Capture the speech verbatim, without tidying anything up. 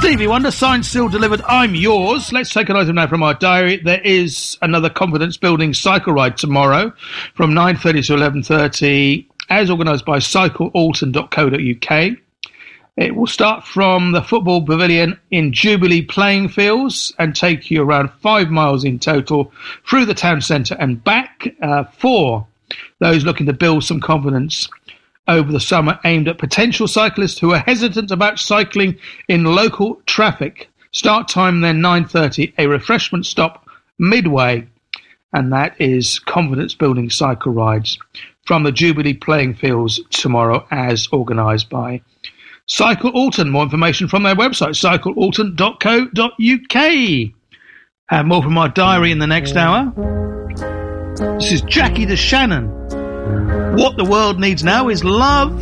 Stevie Wonder, signed, sealed, delivered, I'm yours. Let's take an item now from our diary. There is another confidence-building cycle ride tomorrow from nine thirty to eleven thirty, as organised by cycle alton dot co dot uk. It will start from the football pavilion in Jubilee playing fields and take you around five miles in total through the town centre and back, uh, for those looking to build some confidence over the summer, aimed at potential cyclists who are hesitant about cycling in local traffic. Start time then nine thirty, a refreshment stop midway, and that is confidence building cycle rides from the Jubilee playing fields tomorrow, as organised by Cycle Alton. More information from their website, cycle alton dot co dot uk. And more from our diary in the next hour. This is Jackie DeShannon. What the world needs now is love.